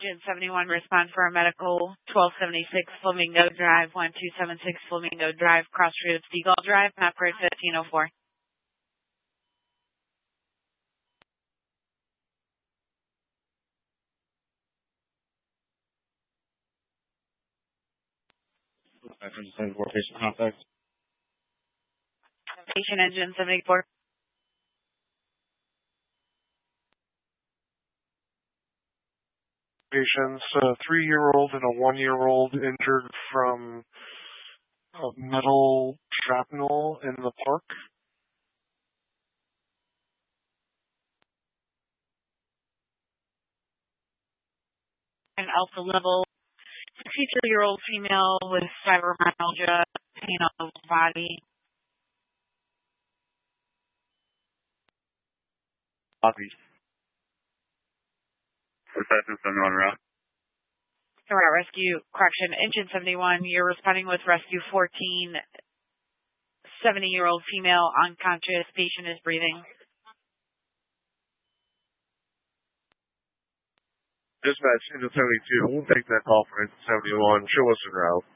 Engine 71, respond for a medical, 1276 Flamingo Drive, 1276 Flamingo Drive, Crossroads, Seagull Drive, map code 1504. Engine 74, patient contact. Patient Engine 74. Patients, a 3-year-old and a 1-year-old injured from metal shrapnel in the park. An alpha level, 62-year-old female with fibromyalgia, pain on the body. Copy. Assassin 71 route. Route rescue, correction, Engine 71, you're responding with rescue 14, 70-year-old female, unconscious, patient is breathing. Dispatch, Engine 72, we'll take that call for Engine 71. Show us the route.